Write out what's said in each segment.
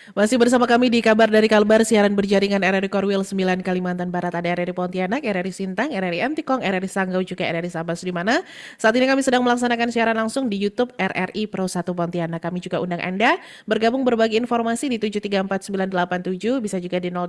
Masih bersama kami di Kabar dari Kalbar, siaran berjaringan RRI Korwil 9 Kalimantan Barat, ada RRI Pontianak, RRI Sintang, RRI Antikong, RRI Sanggau, juga RRI Sabas, di mana saat ini kami sedang melaksanakan siaran langsung di YouTube RRI Pro 1 Pontianak. Kami juga undang Anda bergabung berbagi informasi di 734-987, bisa juga di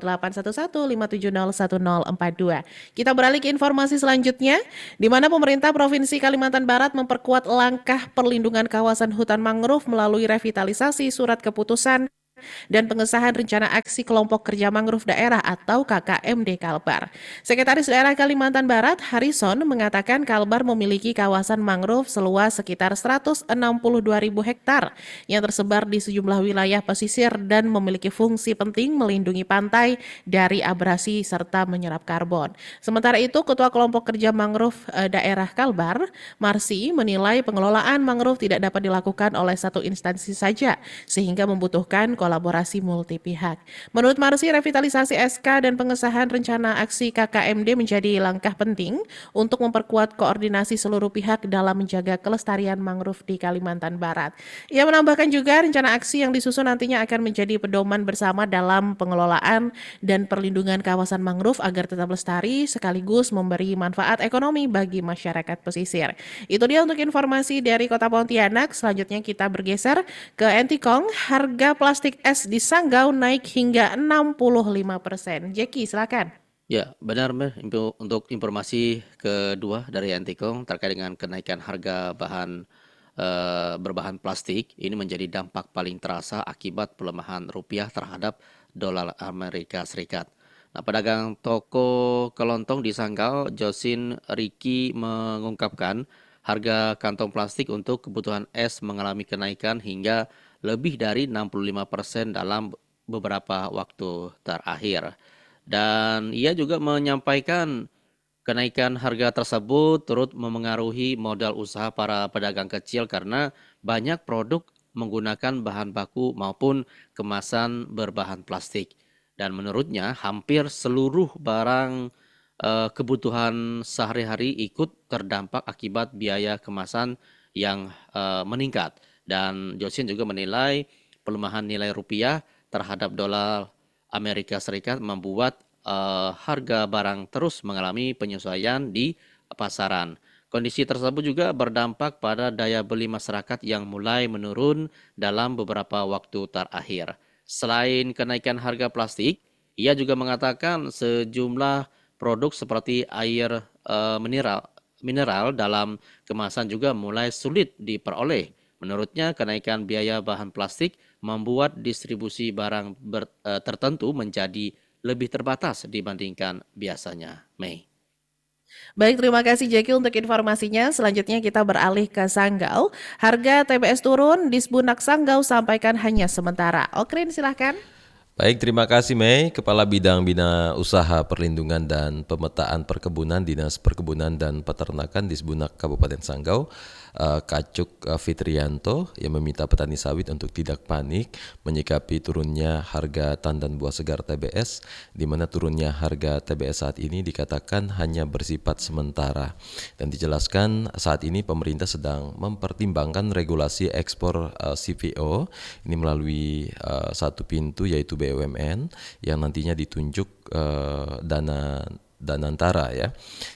0811-570-1042. Kita beralih ke informasi selanjutnya, di mana pemerintah Provinsi Kalimantan Barat memperkuat langkah perlindungan kawasan hutan mangrove melalui revitalisasi surat keputusan dan pengesahan rencana aksi kelompok kerja mangrove daerah atau KKMD Kalbar. Sekretaris Daerah Kalimantan Barat, Harrison, mengatakan Kalbar memiliki kawasan mangrove seluas sekitar 162.000 hektar yang tersebar di sejumlah wilayah pesisir dan memiliki fungsi penting melindungi pantai dari abrasi serta menyerap karbon. Sementara itu, Ketua Kelompok Kerja Mangrove Daerah Kalbar, Marsi, menilai pengelolaan mangrove tidak dapat dilakukan oleh satu instansi saja, sehingga membutuhkan kolaborasi multi pihak. Menurut Marsi, revitalisasi SK dan pengesahan rencana aksi KKMD menjadi langkah penting untuk memperkuat koordinasi seluruh pihak dalam menjaga kelestarian mangrove di Kalimantan Barat. Ia menambahkan juga rencana aksi yang disusun nantinya akan menjadi pedoman bersama dalam pengelolaan dan perlindungan kawasan mangrove agar tetap lestari sekaligus memberi manfaat ekonomi bagi masyarakat pesisir. Itu dia untuk informasi dari Kota Pontianak. Selanjutnya kita bergeser ke Antikong. Harga plastik es di Sanggau naik hingga 65%. Jeki, silakan. Ya, benar, Mbak. Untuk informasi kedua dari Antikong terkait dengan kenaikan harga berbahan plastik, ini menjadi dampak paling terasa akibat pelemahan rupiah terhadap dolar Amerika Serikat. Nah, pedagang toko kelontong di Sanggau, Josin Riki, mengungkapkan harga kantong plastik untuk kebutuhan es mengalami kenaikan hingga lebih dari 65% dalam beberapa waktu terakhir. Dan ia juga menyampaikan kenaikan harga tersebut turut memengaruhi modal usaha para pedagang kecil karena banyak produk menggunakan bahan baku maupun kemasan berbahan plastik. Dan menurutnya hampir seluruh barang kebutuhan sehari-hari ikut terdampak akibat biaya kemasan yang meningkat. Dan Josin juga menilai pelemahan nilai rupiah terhadap dolar Amerika Serikat membuat harga barang terus mengalami penyesuaian di pasaran. Kondisi tersebut juga berdampak pada daya beli masyarakat yang mulai menurun dalam beberapa waktu terakhir. Selain kenaikan harga plastik, ia juga mengatakan sejumlah produk seperti air mineral dalam kemasan juga mulai sulit diperoleh. Menurutnya, kenaikan biaya bahan plastik membuat distribusi barang tertentu menjadi lebih terbatas dibandingkan biasanya. Mei. Baik, terima kasih Jeki untuk informasinya. Selanjutnya kita beralih ke Sanggau. Harga TBS turun, Disbunak Sanggau sampaikan hanya sementara. Okrin, silahkan. Baik, terima kasih Mei, Kepala Bidang Bina Usaha Perlindungan dan Pemetaan Perkebunan Dinas Perkebunan dan Peternakan Disbunak Kabupaten Sanggau, Kacuk Fitrianto, yang meminta petani sawit untuk tidak panik menyikapi turunnya harga tandan buah segar TBS, di mana turunnya harga TBS saat ini dikatakan hanya bersifat sementara. Dan dijelaskan saat ini pemerintah sedang mempertimbangkan regulasi ekspor CVO ini melalui satu pintu yaitu BUMN yang nantinya ditunjuk dana Danantara ya.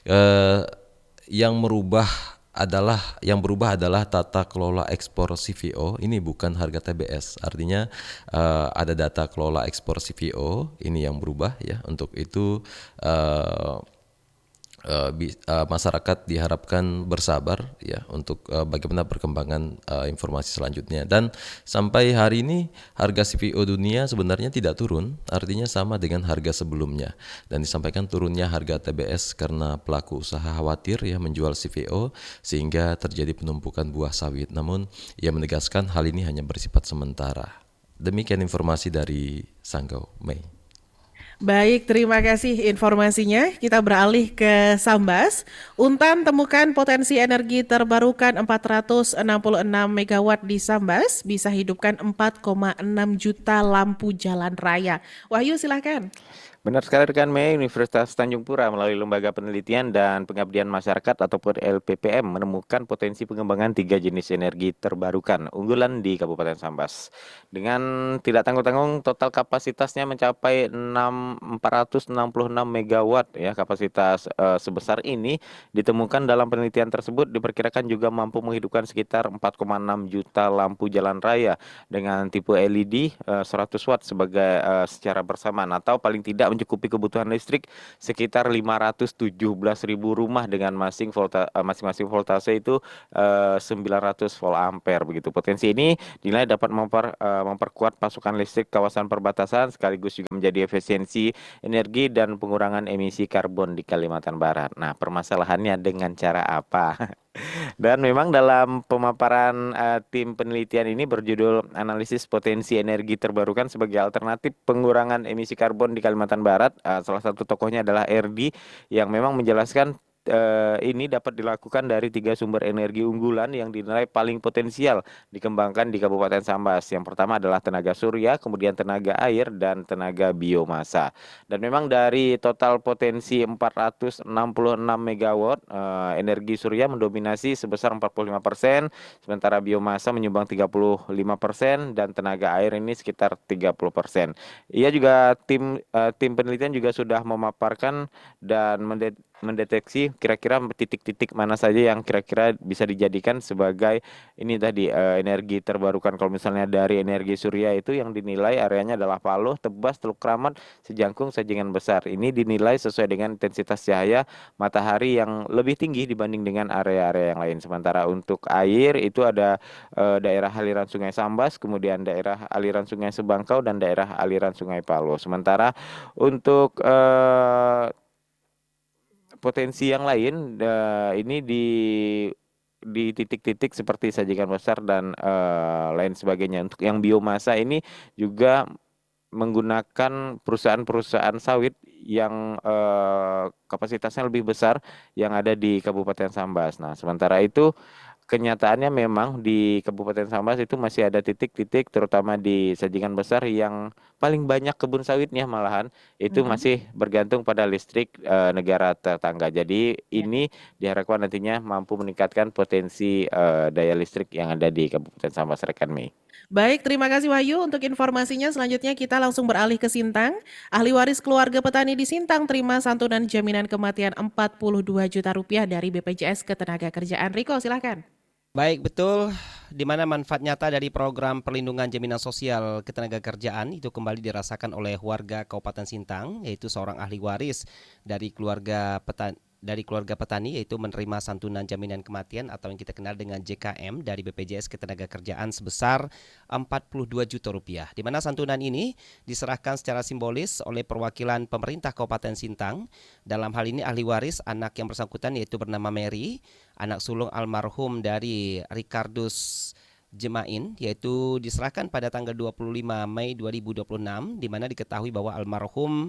Yang berubah adalah tata kelola ekspor CVO, ini bukan harga TBS. Artinya ada data kelola ekspor CVO ini yang berubah ya. Untuk itu masyarakat diharapkan bersabar ya untuk bagaimana perkembangan informasi selanjutnya. Dan sampai hari ini harga CPO dunia sebenarnya tidak turun, artinya sama dengan harga sebelumnya. Dan disampaikan turunnya harga TBS karena pelaku usaha khawatir ya menjual CPO sehingga terjadi penumpukan buah sawit. Namun ia menegaskan hal ini hanya bersifat sementara. Demikian informasi dari Sanggau, Mei. Baik, terima kasih informasinya. Kita beralih ke Sambas. Untan temukan potensi energi terbarukan 466 megawatt di Sambas, bisa hidupkan 4,6 juta lampu jalan raya. Wahyu, silakan. Benar sekali rekan Mei, Universitas Tanjung Pura melalui Lembaga Penelitian dan Pengabdian Masyarakat ataupun LPPM menemukan potensi pengembangan 3 jenis energi terbarukan unggulan di Kabupaten Sambas. Dengan tidak tanggung-tanggung total kapasitasnya mencapai 466 megawatt ya. Kapasitas sebesar ini ditemukan dalam penelitian tersebut diperkirakan juga mampu menghidupkan sekitar 4,6 juta lampu jalan raya dengan tipe LED 100 watt secara bersamaan atau paling tidak mencukupi kebutuhan listrik sekitar 517.000 rumah dengan masing-masing voltase itu 900 volt ampere begitu. Potensi ini dinilai dapat memperkuat pasokan listrik kawasan perbatasan sekaligus juga menjadi efisiensi energi dan pengurangan emisi karbon di Kalimantan Barat. Nah, permasalahannya dengan cara apa? Dan memang dalam pemaparan tim penelitian ini berjudul Analisis Potensi Energi Terbarukan sebagai Alternatif Pengurangan Emisi Karbon di Kalimantan Barat. Salah satu tokohnya adalah RD yang memang menjelaskan ini dapat dilakukan dari 3 sumber energi unggulan yang dinilai paling potensial dikembangkan di Kabupaten Sambas. Yang pertama adalah tenaga surya, kemudian tenaga air, dan tenaga biomasa. Dan memang dari total potensi 466 megawatt, energi surya mendominasi sebesar 45%, sementara biomasa menyumbang 35%, dan tenaga air ini sekitar 30%. Tim penelitian juga sudah memaparkan dan mendeteksi kira-kira titik-titik mana saja yang kira-kira bisa dijadikan sebagai ini tadi energi terbarukan. Kalau misalnya dari energi surya itu yang dinilai areanya adalah Paloh, Tebas, Teluk Kramat, Sejangkung, Sajengan Besar. Ini dinilai sesuai dengan intensitas cahaya matahari yang lebih tinggi dibanding dengan area-area yang lain. Sementara untuk air itu ada daerah aliran Sungai Sambas, kemudian daerah aliran Sungai Sebangkau, dan daerah aliran Sungai Paloh. Sementara untuk potensi yang lain ini di titik-titik seperti Sajikan Besar dan lain sebagainya. Untuk yang biomasa ini juga menggunakan perusahaan-perusahaan sawit yang kapasitasnya lebih besar yang ada di Kabupaten Sambas. Nah, sementara itu kenyataannya memang di Kabupaten Sambas itu masih ada titik-titik terutama di Sajikan Besar yang paling banyak kebun sawitnya malahan itu masih bergantung pada listrik negara tetangga. Jadi ini diharapkan nantinya mampu meningkatkan potensi daya listrik yang ada di Kabupaten Sambas rekan Mei. Baik, terima kasih Wahyu untuk informasinya. Selanjutnya kita langsung beralih ke Sintang. Ahli waris keluarga petani di Sintang terima santunan jaminan kematian 42 juta rupiah dari BPJS Ketenagakerjaan. Riko, silahkan. Baik, betul. Di mana manfaat nyata dari program perlindungan jaminan sosial ketenagakerjaan itu kembali dirasakan oleh warga Kabupaten Sintang, yaitu seorang ahli waris dari keluarga petani yaitu menerima santunan jaminan kematian atau yang kita kenal dengan JKM dari BPJS Ketenagakerjaan sebesar 42 juta rupiah. Di mana santunan ini diserahkan secara simbolis oleh perwakilan pemerintah Kabupaten Sintang. Dalam hal ini ahli waris anak yang bersangkutan yaitu bernama Mary, anak sulung almarhum dari Ricardus Jemain, yaitu diserahkan pada tanggal 25 Mei 2026, di mana diketahui bahwa almarhum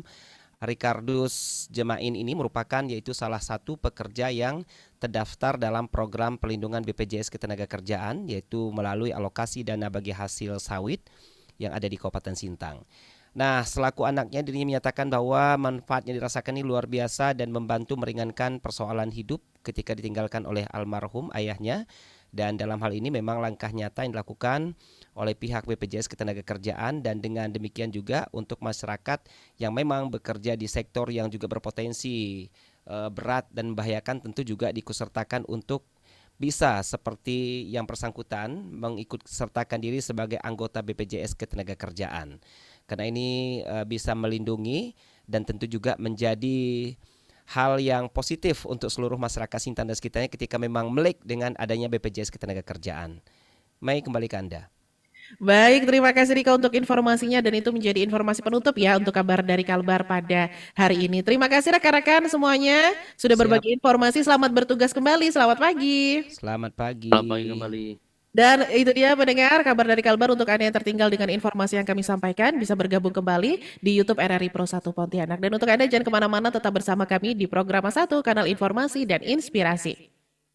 Ricardus Jemain ini merupakan yaitu salah satu pekerja yang terdaftar dalam program pelindungan BPJS Ketenagakerjaan, yaitu melalui alokasi dana bagi hasil sawit yang ada di Kabupaten Sintang. Nah, selaku anaknya dirinya menyatakan bahwa manfaatnya dirasakan ini luar biasa dan membantu meringankan persoalan hidup ketika ditinggalkan oleh almarhum ayahnya. Dan dalam hal ini memang langkah nyata yang dilakukan oleh pihak BPJS Ketenagakerjaan, dan dengan demikian juga untuk masyarakat yang memang bekerja di sektor yang juga berpotensi berat dan membahayakan tentu juga diikutsertakan untuk bisa seperti yang bersangkutan mengikut sertakan diri sebagai anggota BPJS Ketenagakerjaan. Karena ini bisa melindungi dan tentu juga menjadi hal yang positif untuk seluruh masyarakat Sintang dan sekitarnya ketika memang melek dengan adanya BPJS Ketenagakerjaan. Mei, kembali ke Anda. Baik, terima kasih Riko untuk informasinya, dan itu menjadi informasi penutup ya untuk kabar dari Kalbar pada hari ini. Terima kasih rekan-rekan semuanya sudah berbagi informasi. Selamat bertugas kembali. Selamat pagi. Selamat pagi. Selamat pagi kembali. Dan itu dia pendengar kabar dari Kalbar. Untuk Anda yang tertinggal dengan informasi yang kami sampaikan, bisa bergabung kembali di YouTube RRI Pro 1 Pontianak. Dan untuk Anda jangan kemana-mana, tetap bersama kami di program 1, kanal informasi dan inspirasi.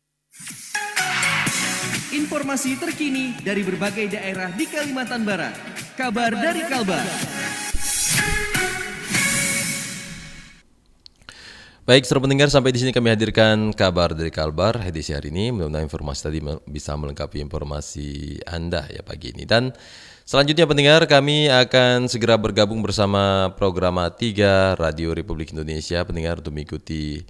Informasi terkini dari berbagai daerah di Kalimantan Barat. Kabar dari Kalbar. Baik, saudara pendengar, sampai di sini kami hadirkan kabar dari Kalbar edisi hari ini. Mudah-mudahan informasi tadi bisa melengkapi informasi Anda ya pagi ini. Dan selanjutnya pendengar, kami akan segera bergabung bersama Programa 3 Radio Republik Indonesia pendengar untuk mengikuti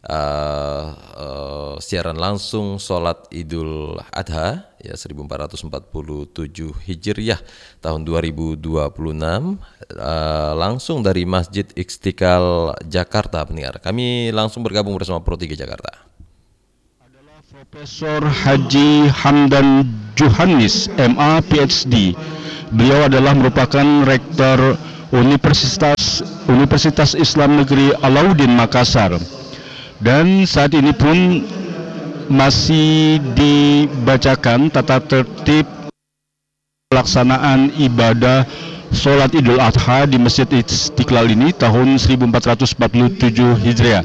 siaran langsung sholat Idul Adha ya 1447 Hijriah tahun 2026 langsung dari Masjid Istiqlal Jakarta pendengar. Kami langsung bergabung bersama Pro 3 Jakarta. Profesor Haji Hamdan Johannes, MA PhD. Beliau adalah merupakan rektor Universitas Islam Negeri Alauddin Makassar. Dan saat ini pun masih dibacakan tata tertib pelaksanaan ibadah sholat Idul Adha di Masjid Istiqlal ini tahun 1447 Hijriah.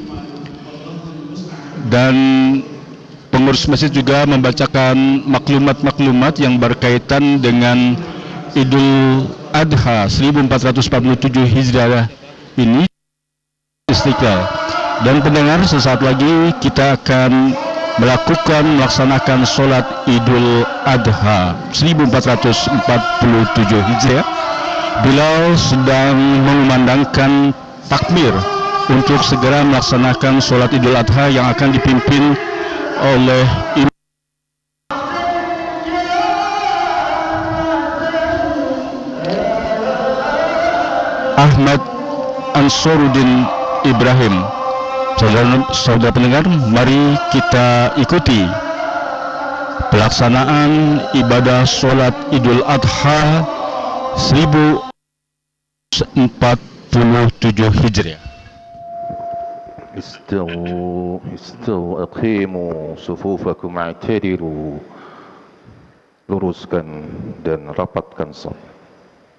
Dan pengurus masjid juga membacakan maklumat-maklumat yang berkaitan dengan Idul Adha 1447 Hijriah ini Istiqlal. Dan pendengar, sesaat lagi kita akan melaksanakan sholat Idul Adha 1447 Hijriah. Bilal sedang mengumandangkan takbir untuk segera melaksanakan sholat Idul Adha yang akan dipimpin oleh Ahmad Ansaruddin Ibrahim. Saudara pendengar, mari kita ikuti pelaksanaan ibadah sholat Idul Adha 1447 Hijriah. استووا أقيموا صفوفكم اعتدلوا, luruskan dan rapatkan saf.